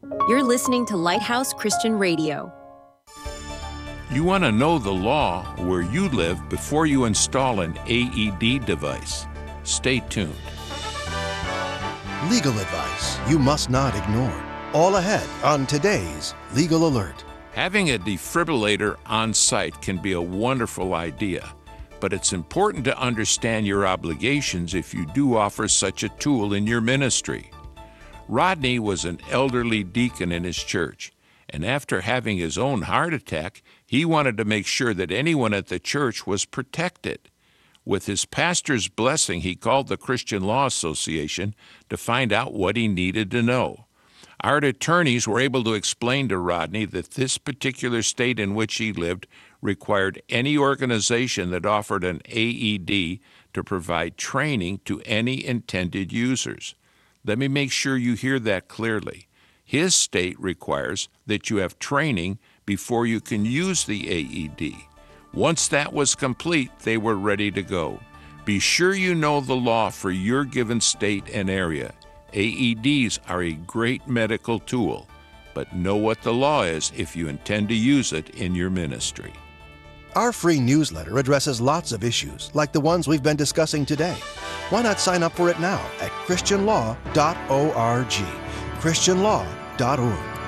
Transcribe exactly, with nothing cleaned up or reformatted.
You're listening to Lighthouse Christian Radio. You want to know the law where you live before you install an A E D device. Stay tuned. Legal advice you must not ignore. All ahead on today's Legal Alert. Having a defibrillator on site can be a wonderful idea, but it's important to understand your obligations if you do offer such a tool in your ministry. Rodney was an elderly deacon in his church, and after having his own heart attack, he wanted to make sure that anyone at the church was protected. With his pastor's blessing, he called the Christian Law Association to find out what he needed to know. Our attorneys were able to explain to Rodney that this particular state in which he lived required any organization that offered an A E D to provide training to any intended users. Let me make sure you hear that clearly. His state requires that you have training before you can use the A E D. Once that was complete, they were ready to go. Be sure you know the law for your given state and area. A E Ds are a great medical tool, but know what the law is if you intend to use it in your ministry. Our free newsletter addresses lots of issues like the ones we've been discussing today. Why not sign up for it now at christian law dot org? christian law dot org.